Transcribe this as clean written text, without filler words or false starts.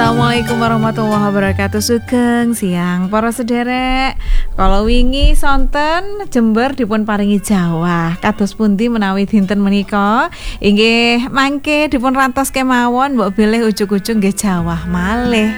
Assalamualaikum warahmatullahi wabarakatuh. Sugeng siang para sederek. Kalau wingi sonten Jember dipun paringi Jawa. Kados pundi menawi dinten menika inggih mangke dipun rantos kemawon mbok bilih ujug-ujug nggih Jawa malih.